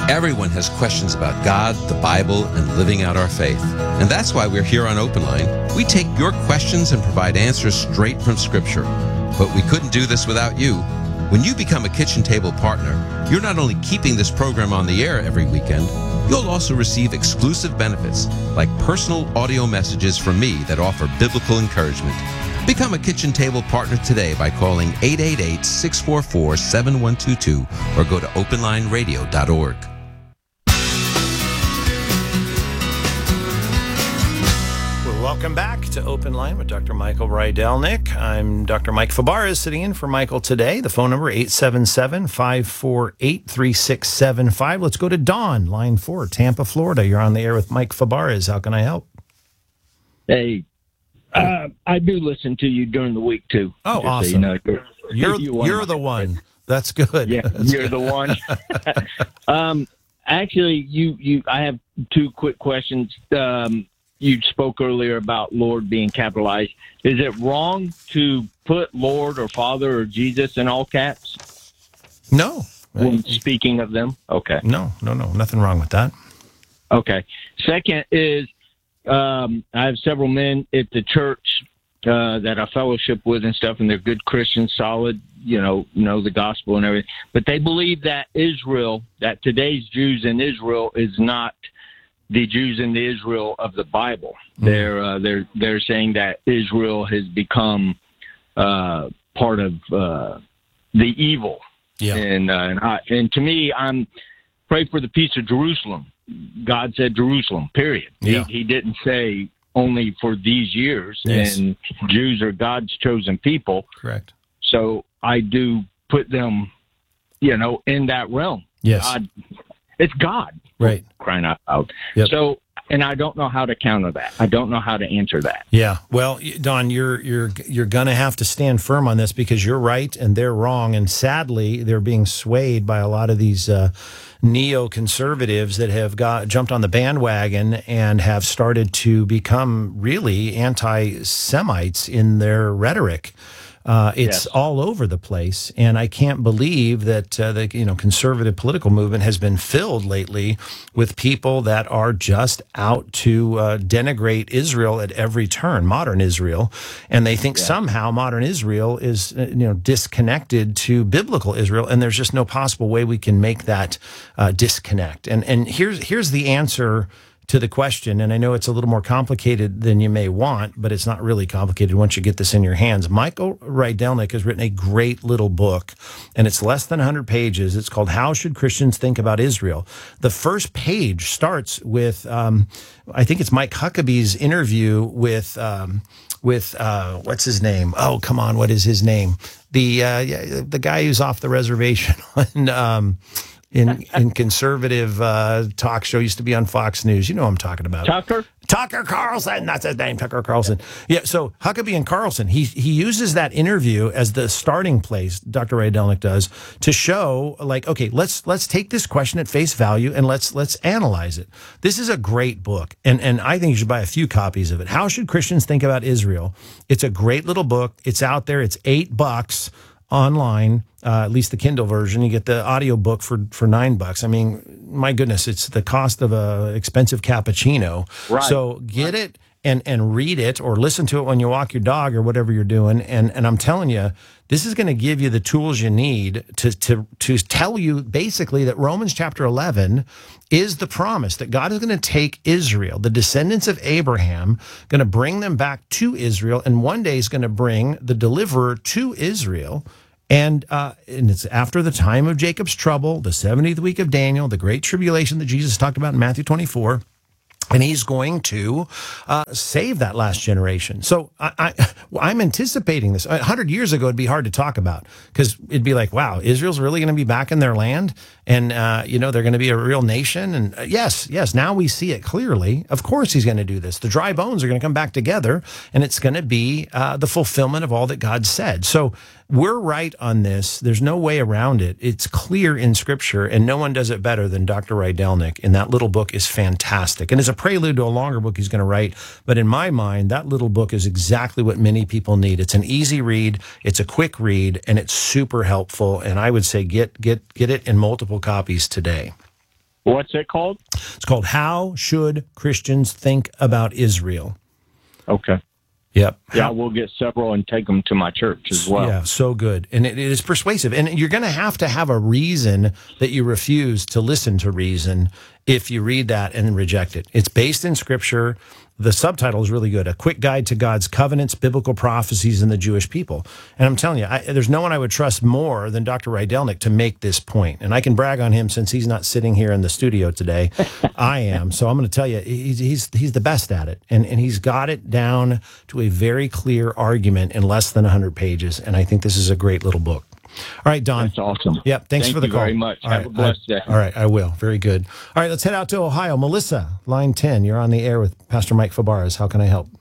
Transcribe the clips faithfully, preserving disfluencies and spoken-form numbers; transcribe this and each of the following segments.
Everyone has questions about God, the Bible, and living out our faith. And that's why we're here on Open Line. We take your questions and provide answers straight from Scripture. But we couldn't do this without you. When you become a Kitchen Table partner, you're not only keeping this program on the air every weekend, you'll also receive exclusive benefits like personal audio messages from me that offer biblical encouragement. Become a Kitchen Table partner today by calling eight eight eight, six four four, seven one two two or go to open line radio dot org. Welcome back to Open Line with Doctor Michael Rydelnik. I'm Doctor Mike Fabarez sitting in for Michael today. The phone number eight seven seven, five four eight, three six seven five. Let's go to Dawn, line four, Tampa, Florida. You're on the air with Mike Fabarez. How can I help? Hey, uh, I do listen to you during the week too. Oh, Just awesome! So you know, you're you're, you're, you're the one. That's good. Yeah, That's you're good. the one. um, actually, you you. I have two quick questions. Um, You spoke earlier about Lord being capitalized. Is it wrong to put Lord or Father or Jesus in all caps No. when speaking of them? Okay. No, no, no. Nothing wrong with that. Okay. Second is um, I have several men at the church uh, that I fellowship with and stuff, and they're good Christians, solid, you know, know the gospel and everything. But they believe that Israel, that today's Jews in Israel is not the Jews in the Israel of the Bible. Mm. They're uh, they're they're saying that Israel has become uh, part of uh, the evil. Yeah. And uh, and, I, and to me, I'm pray for the peace of Jerusalem. God said Jerusalem. Period. Yeah. He, he didn't say only for these years. Yes. And Jews are God's chosen people. Correct. So I do put them, you know, in that realm. Yes. God, it's God. Right. Crying out loud. Yep. So, and I don't know how to counter that. I don't know how to answer that. Yeah. Well, Don, you're you're you're going to have to stand firm on this because you're right and they're wrong, and sadly, they're being swayed by a lot of these uh, neoconservatives that have got jumped on the bandwagon and have started to become really anti-Semites in their rhetoric. Uh, it's yes. all over the place, and I can't believe that uh, the you know conservative political movement has been filled lately with people that are just out to uh, denigrate Israel at every turn, modern Israel, and they think yeah. somehow modern Israel is uh, you know disconnected to biblical Israel, and there's just no possible way we can make that uh, disconnect. And and here's here's the answer to the question, and I know it's a little more complicated than you may want, but it's not really complicated once you get this in your hands. Michael Rydelnik has written a great little book, and it's less than one hundred pages. It's called How Should Christians Think About Israel? The first page starts with, um, I think it's Mike Huckabee's interview with, um, with uh, what's his name? Oh, come on, what is his name? The uh, the guy who's off the reservation on... Um, In in conservative uh, talk show, used to be on Fox News. You know what I'm talking about. Tucker? Tucker Carlson. That's his name, Tucker Carlson. Yeah, so Huckabee and Carlson, he he uses that interview as the starting place, Doctor Rydelnik does, to show, like, okay, let's let's take this question at face value and let's let's analyze it. This is a great book, and, and I think you should buy a few copies of it. How Should Christians Think About Israel? It's a great little book. It's out there. It's eight bucks. Online, uh, at least the Kindle version. You get the audio book for, for nine bucks. I mean, my goodness, it's the cost of a expensive cappuccino. Right. So get it and, and read it or listen to it when you walk your dog or whatever you're doing. And, and I'm telling you, this is going to give you the tools you need to, to, to tell you basically that Romans chapter eleven is the promise that God is going to take Israel, the descendants of Abraham, going to bring them back to Israel, and one day is going to bring the deliverer to Israel. And, uh, and it's after the time of Jacob's trouble, the seventieth week of Daniel, the great tribulation that Jesus talked about in Matthew twenty-four. And he's going to uh, save that last generation. So I, I, I'm anticipating this. A hundred years ago, it'd be hard to talk about because it'd be like, wow, Israel's really going to be back in their land. And, uh, you know, they're going to be a real nation. And uh, yes, yes, now we see it clearly. Of course he's going to do this. The dry bones are going to come back together, and it's going to be uh, the fulfillment of all that God said. So we're right on this. There's no way around it. It's clear in Scripture, and no one does it better than Doctor Rydelnik. And that little book is fantastic. And it's a prelude to a longer book he's going to write. But in my mind, that little book is exactly what many people need. It's an easy read. It's a quick read, and it's super helpful. And I would say get get get it in multiple copies today. What's it called? It's called How Should Christians Think About Israel? Okay. Yep. Yeah, we'll get several and take them to my church as well. Yeah, so good. And it, it is persuasive. And you're going to have to have a reason that you refuse to listen to reason if you read that and reject it. It's based in Scripture. The subtitle is really good. A Quick Guide to God's Covenants, Biblical Prophecies, and the Jewish People. And I'm telling you, I, there's no one I would trust more than Doctor Rydelnik to make this point. And I can brag on him since he's not sitting here in the studio today. I am. So I'm going to tell you, he's, he's, he's the best at it. And, and he's got it down to a very clear argument in less than one hundred pages. And I think this is a great little book. All right, Don. That's awesome. Yep. Thanks Thank for the you call. very much. All Have right, a blessed I, day. All right, I will. Very good. All right, let's head out to Ohio. Melissa, line ten. You're on the air with Pastor Mike Fabarez. How can I help?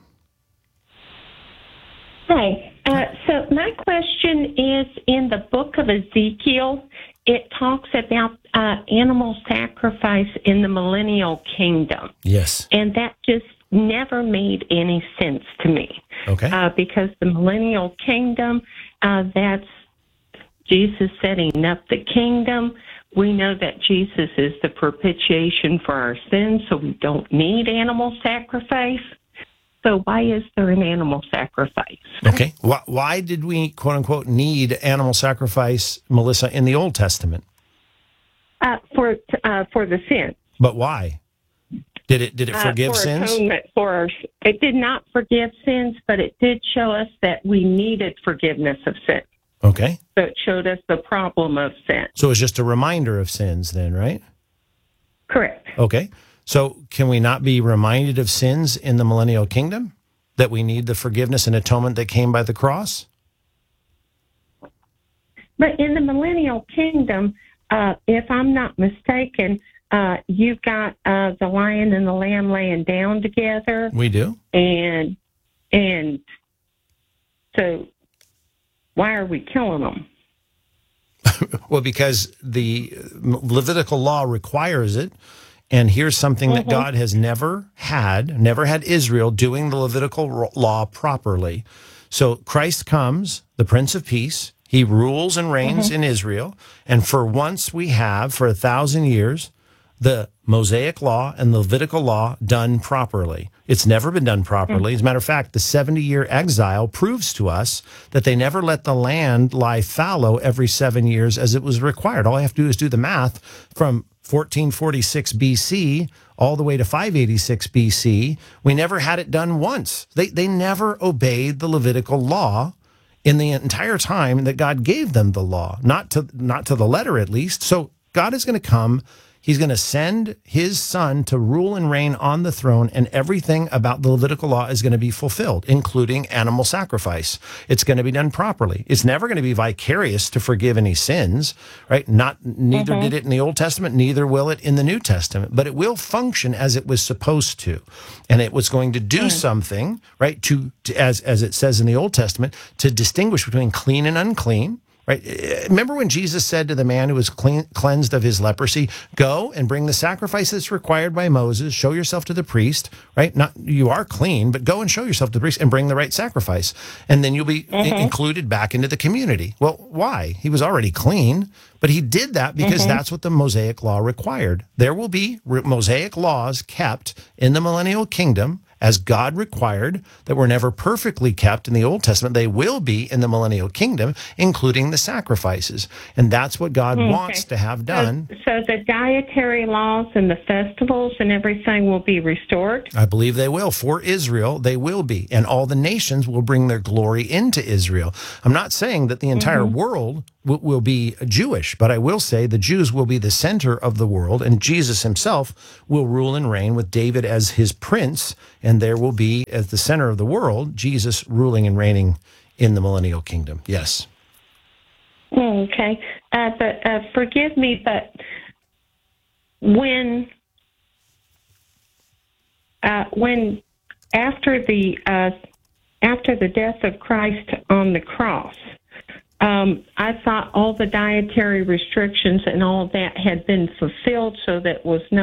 Hi. Uh, so my question is, in the book of Ezekiel, it talks about uh, animal sacrifice in the millennial kingdom. Yes. And that just never made any sense to me. Okay. Uh, because the millennial kingdom, uh, that's Jesus setting up the kingdom. We know that Jesus is the propitiation for our sins, so we don't need animal sacrifice. So why is there an animal sacrifice? Okay. Why, why did we, quote unquote, need animal sacrifice, Melissa, in the Old Testament? Uh, for uh, for the sin. But why? Did it did it forgive uh, for sins? Atonement for our, it did not forgive sins, but it did show us that we needed forgiveness of sin. Okay. So it showed us the problem of sin. So it's just a reminder of sins then, right? Correct. Okay. So can we not be reminded of sins in the millennial kingdom? That we need the forgiveness and atonement that came by the cross? But in the millennial kingdom, uh, if I'm not mistaken, uh, you've got uh, the lion and the lamb laying down together. We do. And and so why are we killing them? Well, because the Levitical law requires it. And here's something mm-hmm. that God has never had, never had Israel doing the Levitical law properly. So Christ comes, the Prince of Peace. He rules and reigns mm-hmm. in Israel. And for once we have, for a thousand years, the Mosaic law and the Levitical law done properly. It's never been done properly. Mm-hmm. As a matter of fact, the seventy-year exile proves to us that they never let the land lie fallow every seven years as it was required. All I have to do is do the math from fourteen forty-six B C all the way to five eighty-six B C. We never had it done once. They they never obeyed the Levitical law in the entire time that God gave them the law, not to not to the letter at least. So God is going to come. He's going to send his son to rule and reign on the throne, and everything about the Levitical law is going to be fulfilled, including animal sacrifice. It's going to be done properly. It's never going to be vicarious to forgive any sins, right? Not neither mm-hmm. did it in the Old Testament, neither will it in the New Testament, but it will function as it was supposed to. And it was going to do mm. something, right, to, to as as it says in the Old Testament, to distinguish between clean and unclean. Right. Remember when Jesus said to the man who was clean, cleansed of his leprosy, go and bring the sacrifice that's required by Moses, show yourself to the priest, right? Not you are clean, but go and show yourself to the priest and bring the right sacrifice. And then you'll be mm-hmm. included back into the community. Well, why? He was already clean, but he did that because mm-hmm. that's what the Mosaic law required. There will be Mosaic laws kept in the millennial kingdom as God required, that were never perfectly kept in the Old Testament. They will be in the millennial kingdom, including the sacrifices. And that's what God okay. wants to have done. So, so the dietary laws and the festivals and everything will be restored? I believe they will. For Israel, they will be. And all the nations will bring their glory into Israel. I'm not saying that the entire mm-hmm. world will, will be Jewish, but I will say the Jews will be the center of the world, and Jesus himself will rule and reign with David as his prince, and there will be, at the center of the world, Jesus ruling and reigning in the millennial kingdom. Yes. Okay. Uh, but uh, forgive me, but when uh, when after the uh, after the death of Christ on the cross, um, I thought all the dietary restrictions and all that had been fulfilled, so that was no